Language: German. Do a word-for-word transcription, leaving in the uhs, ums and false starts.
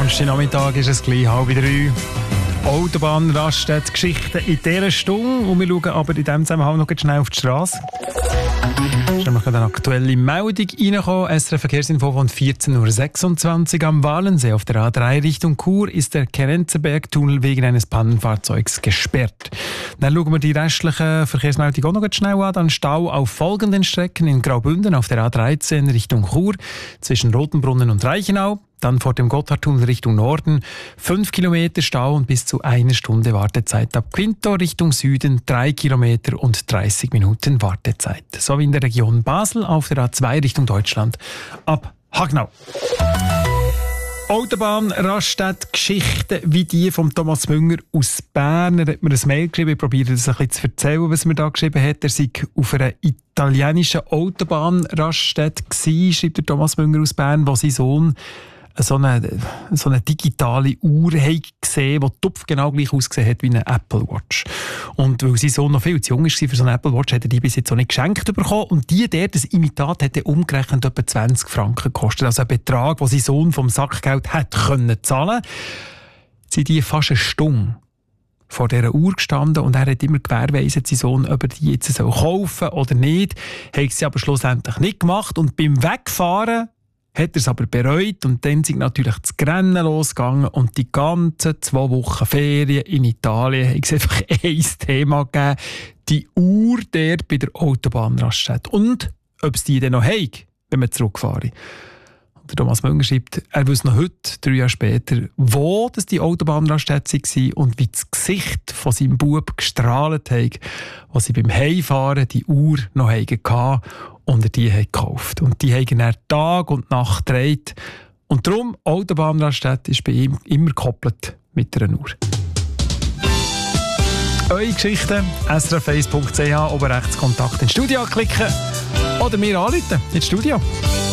Donnerstagnachmittag ist es gleich halb drei. Autobahnraststätte, Geschichten in dieser Stunde. Und wir schauen aber in diesem Zusammenhang noch schnell auf die Straße. Es ist nämlich eine aktuelle Meldung reingekommen. S R F Verkehrsinfo von vierzehn Uhr sechsundzwanzig am Walensee auf der A drei Richtung Chur ist der Kerenzenberg-Tunnel wegen eines Pannenfahrzeugs gesperrt. Dann schauen wir die restlichen Verkehrsmeldungen auch noch schnell an. Dann Stau auf folgenden Strecken in Graubünden auf der A dreizehn Richtung Chur zwischen Rotenbrunnen und Reichenau. Dann vor dem Gotthardtunnel Richtung Norden fünf Kilometer Stau und bis zu einer Stunde Wartezeit. Ab Quinto Richtung Süden drei Kilometer und dreißig Minuten Wartezeit. So wie in der Region Basel auf der A zwei Richtung Deutschland ab Hagnau. Autobahnraststätte, Geschichten wie die von Thomas Münger aus Bern. Er hat mir ein Mail geschrieben, ich probiere das ein bisschen zu erzählen, was er mir da geschrieben hat. Er sei auf einer italienischen Autobahnraststätte gewesen, schreibt der Thomas Münger aus Bern, wo sein Sohn so eine, so eine digitale Uhr gesehen, die tupfgenau gleich ausgesehen hat wie eine Apple Watch. Und weil sein Sohn noch viel zu jung war für so eine Apple Watch, hat er die bis jetzt auch nicht geschenkt bekommen. Und die der, das Imitat, hat umgerechnet etwa zwanzig Franken gekostet. Also ein Betrag, den sein Sohn vom Sackgeld hätte können zahlen. Sind die fast eine Stunde vor dieser Uhr gestanden und er hat immer gewährweisend sein Sohn, ob er die jetzt kaufen soll oder nicht. Hat sie aber schlussendlich nicht gemacht. Und beim Wegfahren hat er es aber bereut und dann sind natürlich das Rennen losgegangen und die ganzen zwei Wochen Ferien in Italien hat es einfach ein Thema gegeben, die Uhr dort bei der Autobahnraststätte. Und ob es die dann noch haben, wenn wir zurückfahren. Und der Thomas Münger schreibt, er wüsste noch heute, drei Jahre später, wo das die Autobahnraststätte war und wie das Gesicht von seinem Bub gestrahlt hat, als sie beim Heimfahren die Uhr noch hatten. Und er die hat gekauft. Und die haben er Tag und Nacht gedreht. Und darum, Autobahnraststätte ist bei ihm immer gekoppelt mit einer Uhr. Eure Geschichten, s r f eins punkt c h, oben rechts Kontakt ins Studio klicken oder mir anrufen ins Studio.